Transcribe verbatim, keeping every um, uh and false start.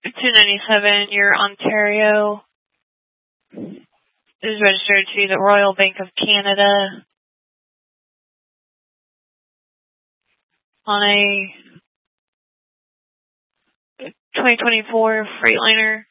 two ninety-seven, your Ontario is registered to the Royal Bank of Canada on a twenty twenty-four Freightliner.